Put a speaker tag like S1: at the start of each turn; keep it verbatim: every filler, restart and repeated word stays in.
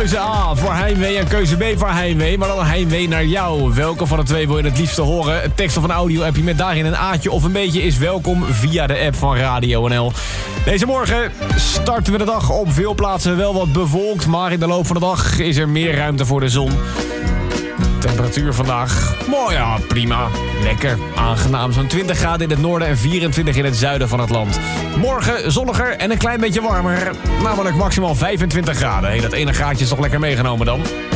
S1: Keuze A voor heimwee en keuze B voor heimwee. Maar dan een heimwee naar jou. Welke van de twee wil je het liefste horen? Een tekst of een audio-appje met daarin een aatje of een beetje is welkom via de app van Radio N L. Deze morgen starten we de dag op veel plaatsen wel wat bewolkt. Maar in de loop van de dag is er meer ruimte voor de zon. Temperatuur vandaag, mooi ja, prima. Lekker, aangenaam. Zo'n twintig graden in het noorden en vierentwintig in het zuiden van het land. Morgen zonniger en een klein beetje warmer. Namelijk maximaal vijfentwintig graden. Hey, dat ene graadje is toch lekker meegenomen dan?